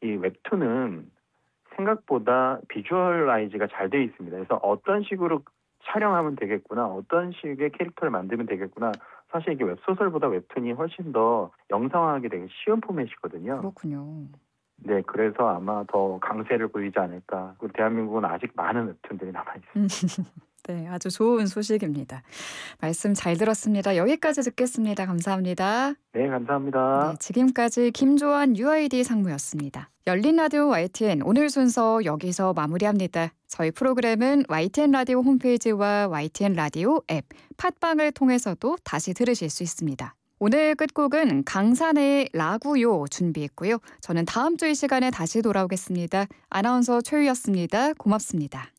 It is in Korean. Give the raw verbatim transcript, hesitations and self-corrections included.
이 웹툰은 생각보다 비주얼라이즈가 잘 되어 있습니다. 그래서 어떤 식으로 촬영하면 되겠구나, 어떤 식의 캐릭터를 만들면 되겠구나. 사실 이게 웹소설보다 웹툰이 훨씬 더 영상화하기 되게 쉬운 포맷이거든요. 그렇군요. 네, 그래서 아마 더 강세를 보이지 않을까. 그리고 대한민국은 아직 많은 웹툰들이 남아 음. 있습니다. 네, 아주 좋은 소식입니다. 말씀 잘 들었습니다. 여기까지 듣겠습니다. 감사합니다. 네, 네, 감사합니다. 지금까지 김조한 유아이디 상무였습니다. 열린 라디오 와이티엔 오늘 순서 여기서 마무리합니다. 저희 프로그램은 와이티엔 라디오 홈페이지와 와이티엔 라디오 앱, 팟빵을 통해서도 다시 들으실 수 있습니다. 오늘 끝곡은 강산의 라구요 준비했고요. 저는 다음 주 이 시간에 다시 돌아오겠습니다. 아나운서 최유였습니다. 고맙습니다.